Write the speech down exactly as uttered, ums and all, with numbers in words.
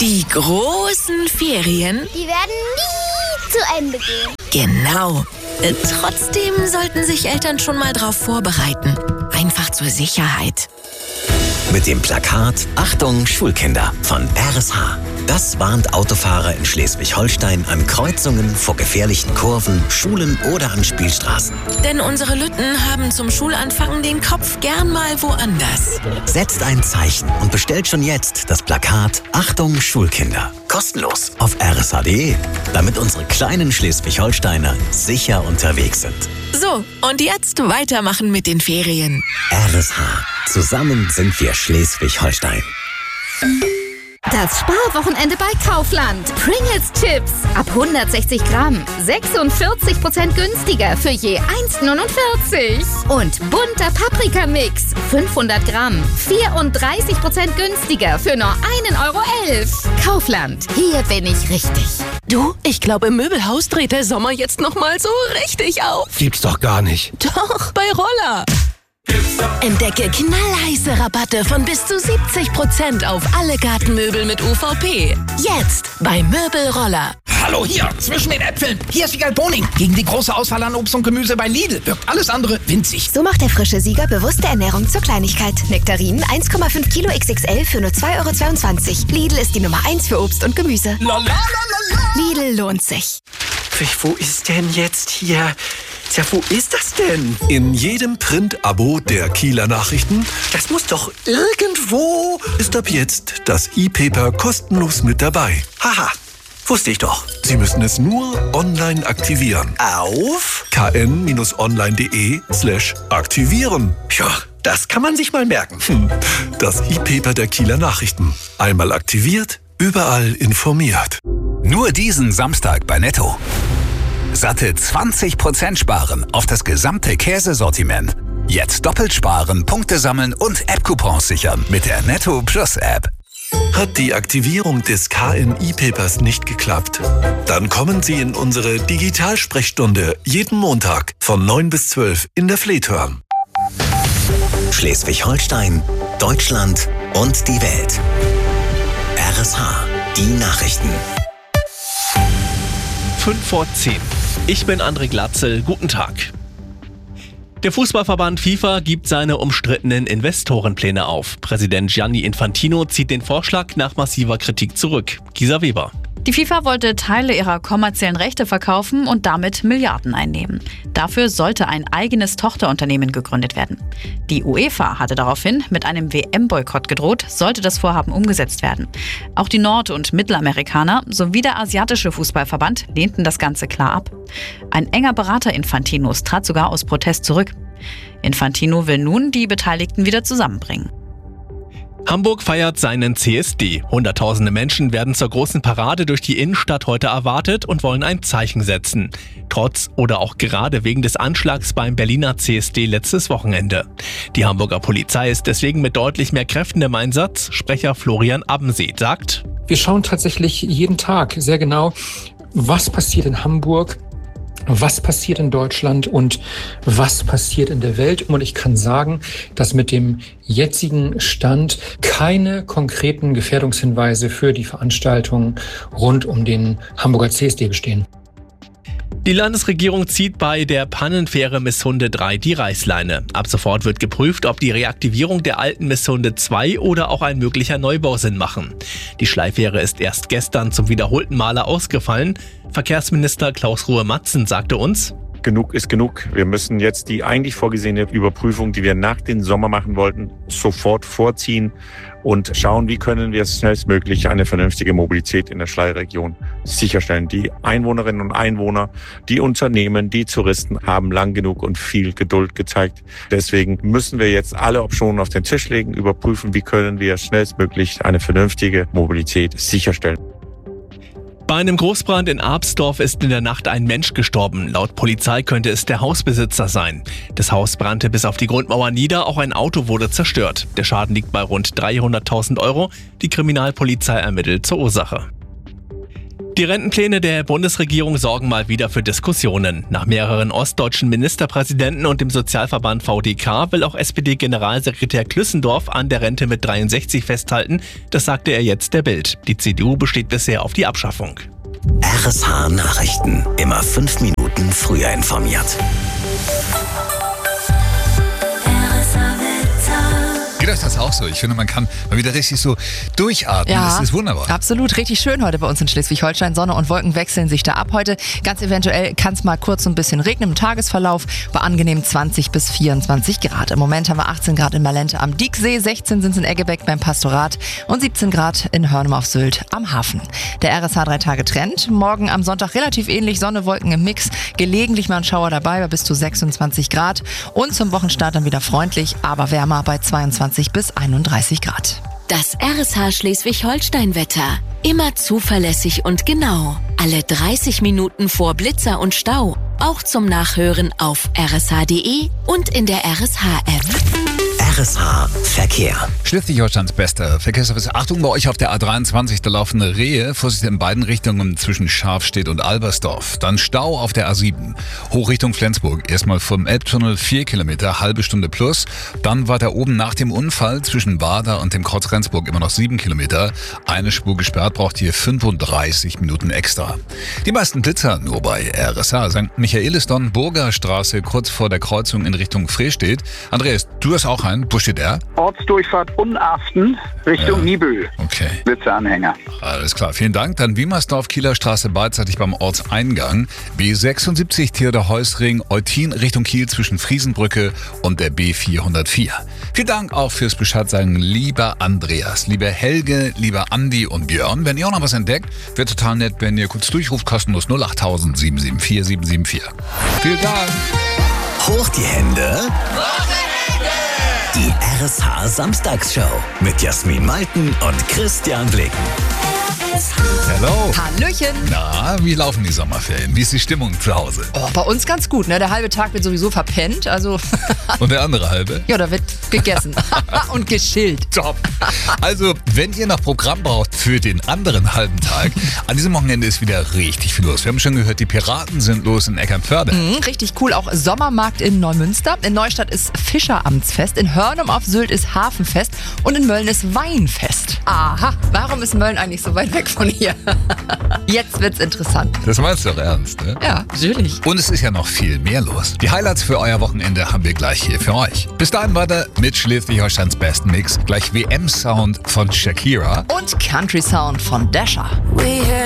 Die großen Ferien, die werden nie zu Ende gehen. genau. Äh, trotzdem sollten sich Eltern schon mal drauf vorbereiten. Einfach zur Sicherheit. Mit dem Plakat Achtung Schulkinder von R S H. Das warnt Autofahrer in Schleswig-Holstein an Kreuzungen, vor gefährlichen Kurven, Schulen oder an Spielstraßen. Denn unsere Lütten haben zum Schulanfang den Kopf gern mal woanders. Setzt ein Zeichen und bestellt schon jetzt das Plakat Achtung Schulkinder. Kostenlos auf r s h punkt d e, damit unsere kleinen Schleswig-Holsteiner sicher unterwegs sind. So, und jetzt weitermachen mit den Ferien. R S H. Zusammen sind wir Schleswig-Holstein. Das Sparwochenende bei Kaufland. Pringles Chips ab hundertsechzig Gramm. sechsundvierzig Prozent günstiger für je eins Komma neunundvierzig. Und bunter Paprikamix. fünfhundert Gramm. vierunddreißig Prozent günstiger für nur ein Euro elf. Kaufland. Hier bin ich richtig. Du, ich glaube, im Möbelhaus dreht der Sommer jetzt noch mal so richtig auf. Gibt's doch gar nicht. Doch, bei Roller. Entdecke knallheiße Rabatte von bis zu siebzig Prozent auf alle Gartenmöbel mit U V P. Jetzt bei Möbelroller. Hallo hier, zwischen den Äpfeln. Hier ist Wiegald Boning. Gegen die große Auswahl an Obst und Gemüse bei Lidl wirkt alles andere winzig. So macht der frische Sieger bewusste Ernährung zur Kleinigkeit. Nektarinen eins Komma fünf Kilo X X L für nur zwei Euro zweiundzwanzig. Lidl ist die Nummer eins für Obst und Gemüse. La, la, la, la, la. Lidl lohnt sich. Wo ist denn jetzt hier... Ja, wo ist das denn? In jedem Print-Abo der Kieler Nachrichten Das muss doch irgendwo... ist ab jetzt das E-Paper kostenlos mit dabei. Haha, wusste ich doch. Sie müssen es nur online aktivieren. Auf? kn-online.de slash aktivieren. Ja, das kann man sich mal merken. Hm. Das E-Paper der Kieler Nachrichten. Einmal aktiviert, überall informiert. Nur diesen Samstag bei Netto. Satte zwanzig Prozent sparen auf das gesamte Käsesortiment. Jetzt doppelt sparen, Punkte sammeln und App-Coupons sichern mit der Netto Plus App. Hat die Aktivierung des K N I-Papers nicht geklappt? Dann kommen Sie in unsere Digitalsprechstunde jeden Montag von neun bis zwölf in der Fleethörn. Schleswig-Holstein, Deutschland und die Welt. R S H. Die Nachrichten. fünf vor zehn. Ich bin André Glatzel. Guten Tag. Der Fußballverband FIFA gibt seine umstrittenen Investorenpläne auf. Präsident Gianni Infantino zieht den Vorschlag nach massiver Kritik zurück. Gisa Weber. Die FIFA wollte Teile ihrer kommerziellen Rechte verkaufen und damit Milliarden einnehmen. Dafür sollte ein eigenes Tochterunternehmen gegründet werden. Die UEFA hatte daraufhin mit einem W M-Boykott gedroht, sollte das Vorhaben umgesetzt werden. Auch die Nord- und Mittelamerikaner sowie der asiatische Fußballverband lehnten das Ganze klar ab. Ein enger Berater Infantinos trat sogar aus Protest zurück. Infantino will nun die Beteiligten wieder zusammenbringen. Hamburg feiert seinen C S D. Hunderttausende Menschen werden zur großen Parade durch die Innenstadt heute erwartet und wollen ein Zeichen setzen. Trotz oder auch gerade wegen des Anschlags beim Berliner C S D letztes Wochenende. Die Hamburger Polizei ist deswegen mit deutlich mehr Kräften im Einsatz. Sprecher Florian Abbenseet sagt: Wir schauen tatsächlich jeden Tag sehr genau, was passiert in Hamburg, was passiert in Deutschland und was passiert in der Welt. Und ich kann sagen, dass mit dem jetzigen Stand keine konkreten Gefährdungshinweise für die Veranstaltung rund um den Hamburger C S D bestehen. Die Landesregierung zieht bei der Pannenfähre Misshunde drei die Reißleine. Ab sofort wird geprüft, ob die Reaktivierung der alten Misshunde zwei oder auch ein möglicher Neubau Sinn machen. Die Schleifähre ist erst gestern zum wiederholten Male ausgefallen. Verkehrsminister Klaus Ruhe-Matzen sagte uns: Genug ist genug. Wir müssen jetzt die eigentlich vorgesehene Überprüfung, die wir nach dem Sommer machen wollten, sofort vorziehen und schauen, wie können wir schnellstmöglich eine vernünftige Mobilität in der Schleierregion sicherstellen. Die Einwohnerinnen und Einwohner, die Unternehmen, die Touristen haben lang genug und viel Geduld gezeigt. Deswegen müssen wir jetzt alle Optionen auf den Tisch legen, überprüfen, wie können wir schnellstmöglich eine vernünftige Mobilität sicherstellen. Bei einem Großbrand in Absdorf ist in der Nacht ein Mensch gestorben. Laut Polizei könnte es der Hausbesitzer sein. Das Haus brannte bis auf die Grundmauer nieder, auch ein Auto wurde zerstört. Der Schaden liegt bei rund dreihunderttausend Euro. Die Kriminalpolizei ermittelt zur Ursache. Die Rentenpläne der Bundesregierung sorgen mal wieder für Diskussionen. Nach mehreren ostdeutschen Ministerpräsidenten und dem Sozialverband V D K will auch S P D-Generalsekretär Klüssendorf an der Rente mit dreiundsechzig festhalten. Das sagte er jetzt der Bild. Die C D U besteht bisher auf die Abschaffung. R S H Nachrichten. Immer fünf Minuten früher informiert. Geht euch das auch so? Ich finde, man kann mal wieder richtig so durchatmen. Ja, das ist wunderbar. Absolut, richtig schön heute bei uns in Schleswig-Holstein. Sonne und Wolken wechseln sich da ab heute. Ganz eventuell kann es mal kurz so ein bisschen regnen im Tagesverlauf bei angenehm zwanzig bis vierundzwanzig Grad. Im Moment haben wir achtzehn Grad in Malente am Dieksee, sechzehn sind es in Eggebeck beim Pastorat und siebzehn Grad in Hörnum auf Sylt am Hafen. Der R S H drei Tage Trend. Morgen am Sonntag relativ ähnlich, Sonne, Wolken im Mix. Gelegentlich mal ein Schauer dabei bei bis zu sechsundzwanzig Grad. Und zum Wochenstart dann wieder freundlich, aber wärmer bei zweiundzwanzig bis einunddreißig Grad. Das R S H Schleswig-Holstein-Wetter. Immer zuverlässig und genau. Alle dreißig Minuten vor Blitzer und Stau. Auch zum Nachhören auf r s h punkt d e und in der R S H-App. R S H Verkehr. Schleswig-Holsteins bester Verkehrsservice. Achtung bei euch auf der A dreiundzwanzig, da laufen Rehe. Vorsicht in beiden Richtungen zwischen Scharfstedt und Albersdorf. Dann Stau auf der A sieben. Hoch Richtung Flensburg. Erstmal vom Elbtunnel vier Kilometer, halbe Stunde plus. Dann weiter oben nach dem Unfall zwischen Bader und dem Kreuz Rendsburg immer noch sieben Kilometer. Eine Spur gesperrt, braucht hier fünfunddreißig Minuten extra. Die meisten Blitzer nur bei R S H. Sankt Michaelisdonn, Burger Straße, kurz vor der Kreuzung in Richtung Frestedt. Andreas, du hast auch einen. Wo steht der? Ortsdurchfahrt Unaften Richtung Ja. Nibel. Okay. Blitzeranhänger. Alles klar, vielen Dank. Dann Wiemersdorf, Kieler Straße beidseitig beim Ortseingang. B sechsundsiebzig, Theodor-Heuss-Ring, Eutin Richtung Kiel zwischen Friesenbrücke und der B vierhundertvier. Vielen Dank auch fürs Bescheid sagen, lieber Andreas, lieber Helge, lieber Andi und Björn. Wenn ihr auch noch was entdeckt, wäre total nett, wenn ihr kurz durchruft, kostenlos null acht tausend sieben sieben vier sieben sieben vier. Vielen Dank. Hoch die Hände. Die R S H Samstagsshow mit Jasmin Malten und Christian Blecken. Hello. Hallöchen. Na, wie laufen die Sommerferien? Wie ist die Stimmung zu Hause? Oh, bei uns ganz gut, ne? Der halbe Tag wird sowieso verpennt, also Und der andere halbe? ja, da wird gegessen und geschillt. Top. Also, wenn ihr noch Programm braucht für den anderen halben Tag, an diesem Wochenende ist wieder richtig viel los. Wir haben schon gehört, die Piraten sind los in Eckernförde. Mhm, richtig cool, auch Sommermarkt in Neumünster. In Neustadt ist Fischeramtsfest, in Hörnum auf Sylt ist Hafenfest und in Mölln ist Weinfest. Aha, warum ist Mölln eigentlich so weit weg von hier? Jetzt wird's interessant. Das meinst du doch ernst, ne? Ja, natürlich. Und es ist ja noch viel mehr los. Die Highlights für euer Wochenende haben wir gleich hier für euch. Bis dahin weiter mit Schleswig-Holsteins besten Mix. Gleich W M-Sound von Shakira. Und Country Sound von Dasher.